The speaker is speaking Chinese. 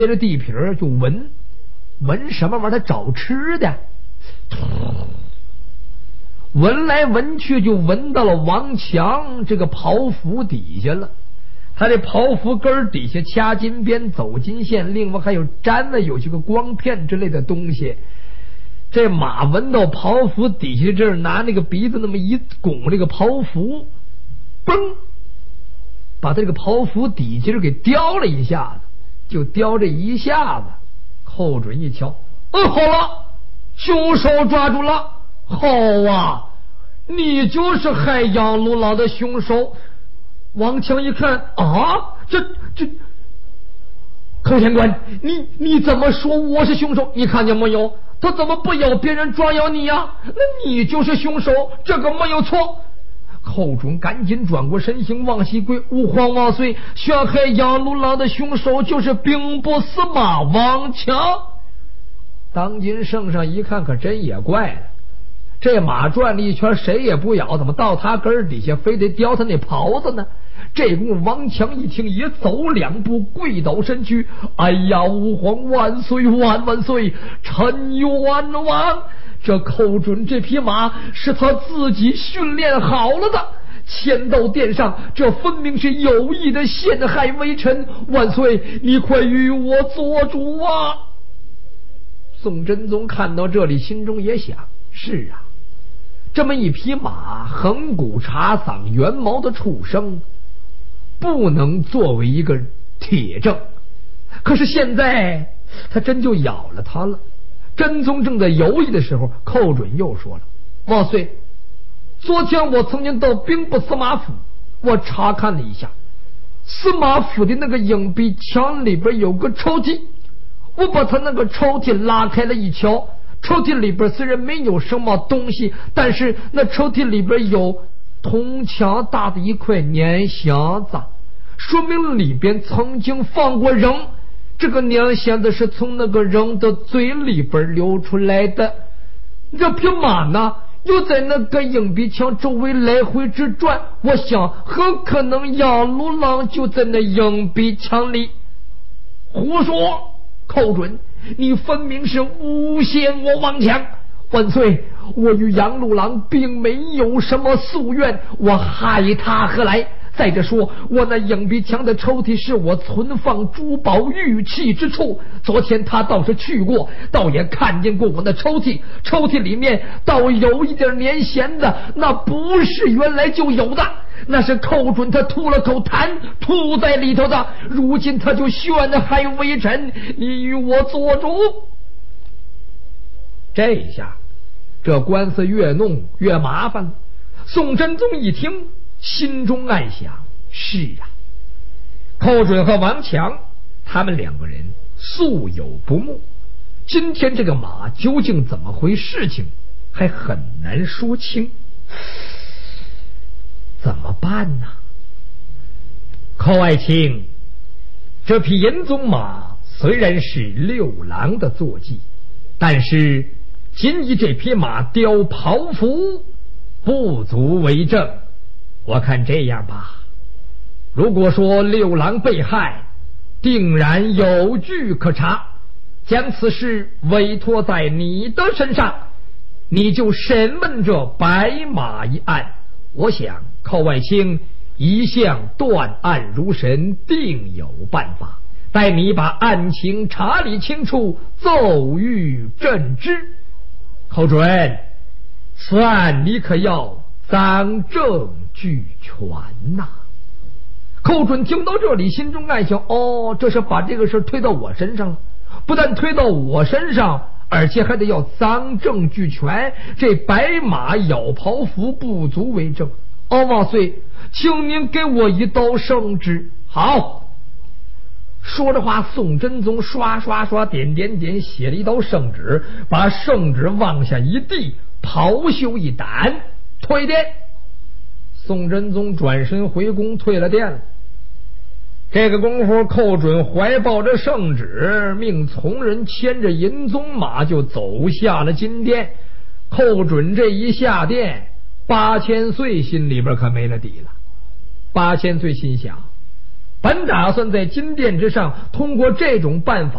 接着地皮就闻什么玩意儿？他找吃的，闻来闻去就闻到了王强这个袍服底下了。他这袍服根底下掐金边走金线，另外还有粘了有些个光片之类的东西。这马闻到袍服底下这儿，拿那个鼻子那么一拱这个袍服，嘣，把他这个袍服底下给叼了一下子，就叼这一下子。寇准一瞧，好了，凶手抓住了。好啊，你就是害杨鲁郎的凶手。王强一看啊，这寇天官，你怎么说我是凶手？你看见没有？他怎么不咬别人抓咬你呀？那你就是凶手，这个没有错。寇准赶紧转过身形往西跪，吾皇万岁，陷害杨鲁郎的凶手就是兵部司马王强。当今圣上一看，可真也怪了，这马转了一圈，谁也不咬，怎么到他根底下非得叼他那袍子呢？这功夫王强一听，也走两步跪倒身躯，哎呀，吾皇万岁万岁，臣冤枉！这寇准这匹马是他自己训练好了的，牵到殿上，这分明是有意的陷害微臣。万岁，你快与我做主啊！宋真宗看到这里，心中也想，是啊，这么一匹马，横骨茶嗓圆毛的畜生，不能作为一个铁证。可是现在他真就咬了他了。真宗正在犹豫的时候，寇准又说了，万岁，昨天我曾经到兵部司马府，我查看了一下，司马府的那个影壁墙里边有个抽屉，我把他那个抽屉拉开了一瞧，抽屉里边虽然没有什么东西，但是那抽屉里边有铜墙大的一块粘匣子，说明里边曾经放过人。这个粘匣子是从那个人的嘴里边流出来的。这匹马呢，又在那个影壁墙周围来回直转，我想很可能杨鲁郎就在那影壁墙里。胡说！寇准，你分明是诬陷我王强。万岁，我与杨鲁郎并没有什么夙愿，我害他何来？再者说，我那影壁墙的抽屉是我存放珠宝玉器之处，昨天他倒是去过，倒也看见过我那抽屉，抽屉里面倒有一点粘弦子，那不是原来就有的，那是寇准他吐了口痰吐在里头的，如今他就陷害微臣，你与我做主。这一下这官司越弄越麻烦了。宋真宗一听，心中暗想，是啊，寇准和王强他们两个人素有不睦，今天这个马究竟怎么回事情还很难说清，怎么办呢？寇爱卿，这匹银鬃马虽然是六郎的坐骑，但是仅以这匹马雕袍服不足为证。我看这样吧，如果说六郎被害，定然有据可查，将此事委托在你的身上，你就审问这白马一案。我想寇爱卿一向断案如神，定有办法，待你把案情查理清楚，奏谕朕知。寇准，此案你可要当证俱全呐！寇准听到这里，心中暗想，这是把这个事推到我身上了，不但推到我身上，而且还得要赃证俱全，这白马咬袍服不足为证。万岁，请您给我一道圣旨。好。说着话，宋真宗刷刷刷点点点写了一道圣旨，把圣旨往下一递，袍袖一掸，退殿。宋真宗转身回宫，退了殿了。这个功夫，寇准怀抱着圣旨，命从人牵着银鬃马就走下了金殿。寇准这一下殿，8000岁心里边可没了底了。8000岁心想， 本打算在金殿之上通过这种办法